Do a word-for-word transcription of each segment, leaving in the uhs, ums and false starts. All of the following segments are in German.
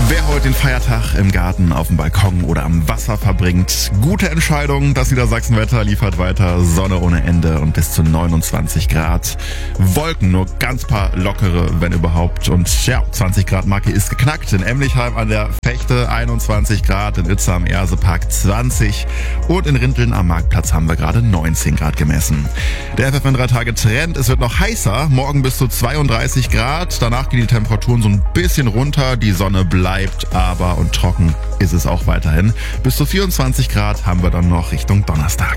Wer heute den Feiertag im Garten, auf dem Balkon oder am Wasser verbringt, gute Entscheidung. Das Niedersachsenwetter liefert weiter Sonne ohne Ende und bis zu neunundzwanzig Grad. Wolken, nur ganz paar lockere, wenn überhaupt. Und ja, zwanzig Grad Marke ist geknackt. In Emlichheim an der Fechte einundzwanzig Grad, in Itzer am Ersepark zwanzig und in Rinteln am Marktplatz haben wir gerade neunzehn Grad gemessen. Der F F N drei Tage Trend, es wird noch heißer, morgen bis zu zweiunddreißig Grad. Danach gehen die Temperaturen so ein bisschen runter, die Sonne bleibt aber und trocken ist es auch weiterhin. Bis zu vierundzwanzig Grad haben wir dann noch Richtung Donnerstag.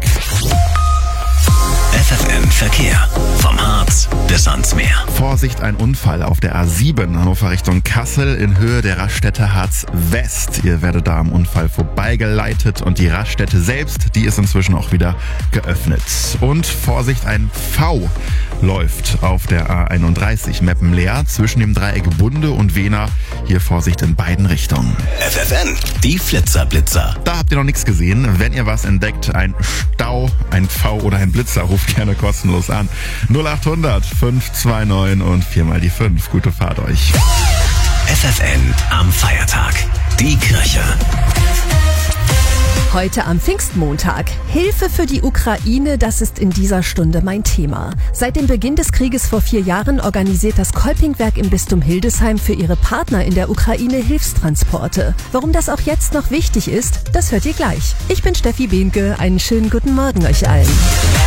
F F N Verkehr. Vom Harz bis ans Meer. Vorsicht, ein Unfall auf der A sieben Hannover Richtung Kassel in Höhe der Raststätte Harz West. Ihr werdet da am Unfall vorbeigeleitet und die Raststätte selbst, die ist inzwischen auch wieder geöffnet. Und Vorsicht, ein V läuft auf der A einunddreißig Meppenleer zwischen dem Dreieck Bunde und Wehner. Hier Vorsicht in beiden Richtungen. F F N, die Flitzer-Blitzer. Da habt ihr noch nichts gesehen. Wenn ihr was entdeckt, ein Stau, ein V oder ein Blitzer, ruft gerne kostenlos an. null acht hundert fünf zwei neun und viermal die fünf. Gute Fahrt euch. F F N am Feiertag. Die Kirche. Heute am Pfingstmontag. Hilfe für die Ukraine, das ist in dieser Stunde mein Thema. Seit dem Beginn des Krieges vor vier Jahren organisiert das Kolpingwerk im Bistum Hildesheim für ihre Partner in der Ukraine Hilfstransporte. Warum das auch jetzt noch wichtig ist, das hört ihr gleich. Ich bin Steffi Behnke, einen schönen guten Morgen euch allen.